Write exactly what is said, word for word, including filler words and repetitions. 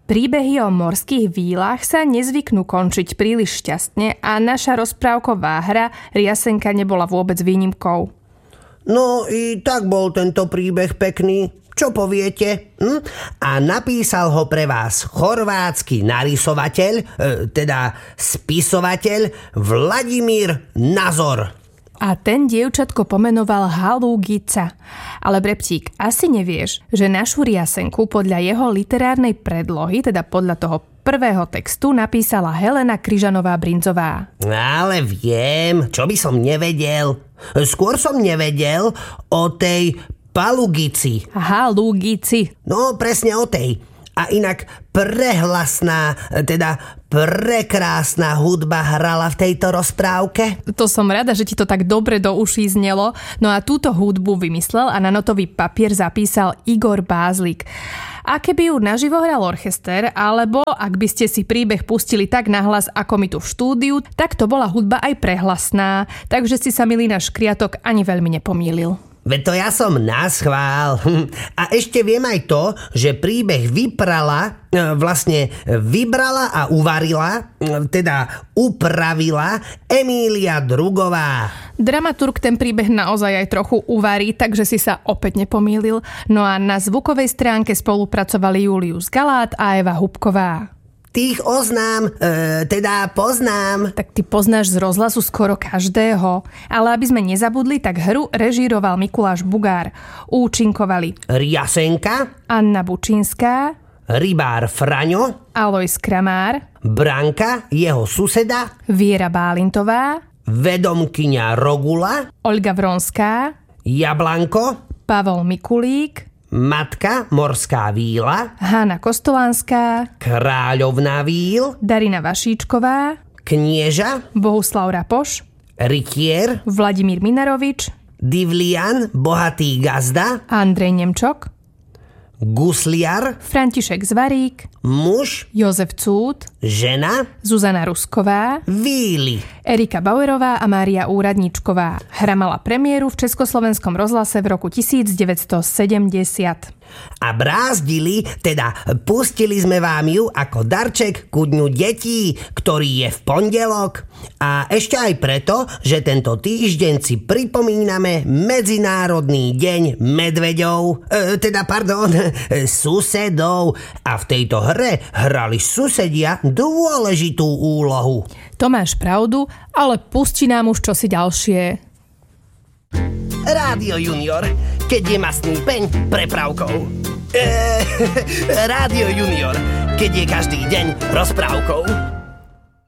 Príbehy o morských vílach sa nezvyknú končiť príliš šťastne a naša rozprávková hra Riasenka nebola vôbec výnimkou. No i tak bol tento príbeh pekný. Čo poviete? Hm? A napísal ho pre vás chorvátsky narysovateľ, e, teda spisovateľ Vladimír Nazor. A ten dievčatko pomenoval Halúgica. Ale Breptík, asi nevieš, že našu Riasenku podľa jeho literárnej predlohy, teda podľa toho prvého textu, napísala Helena Kryžanová-Brinzová. Ale viem, čo by som nevedel. Skôr som nevedel o tej Palugici. Halúgici. No, presne o tej. A inak prehlasná, teda prekrásna hudba hrala v tejto rozprávke. To som rada, že ti to tak dobre do uší znelo. No a túto hudbu vymyslel a na notový papier zapísal Igor Bázlik. A keby ju naživo hral orchester, alebo ak by ste si príbeh pustili tak nahlas ako my tu v štúdiu, tak to bola hudba aj prehlasná, takže si sa milý náš Kriatok ani veľmi nepomýlil. Veď to ja som naschvál. A ešte viem aj to, že príbeh vyprala, vlastne vybrala a uvarila, teda upravila Emília Drugová. Dramaturg ten príbeh naozaj aj trochu uvarí, takže si sa opäť nepomýlil. No a na zvukovej stránke spolupracovali Julius Galát a Eva Hubková. Tých oznám, e, teda poznám. Tak ty poznáš z rozhlasu skoro každého. Ale aby sme nezabudli, tak hru režíroval Mikuláš Bugár. Účinkovali Riasenka, Anna Bučinská, rybár Fraňo, Alojz Kramár, Branka, jeho suseda, Viera Bálintová, vedomkyňa Rogula, Olga Vronská, Jablanko, Pavol Mikulík, Matka Morská víla, Hanna Kostolánska, Kráľovná víl, Darina Vašíčková, Knieža, Bohuslav Rapoš, Rytier, Vladimír Minarovič, Divlian, bohatý gazda, Andrej Nemčok, Gusliar, František Zvarík, muž, Jozef Cúd, žena, Zuzana Rusková, víly. Erika Bauerová a Mária Úradníčková. Hra mala premiéru v Československom rozhlase v roku devätnásťsedemdesiat. A brázdili, teda pustili sme vám ju ako darček ku dňu detí, ktorý je v pondelok. A ešte aj preto, že tento týždeň si pripomíname Medzinárodný deň medveďov, e, teda pardon, susedov. A v tejto hre hrali susedia dôležitú úlohu. To máš pravdu, ale pusti nám už čosi ďalšie. Rádio Junior, keď je mastný peň prepravkou. Eee, Rádio Junior, keď je každý deň rozprávkou.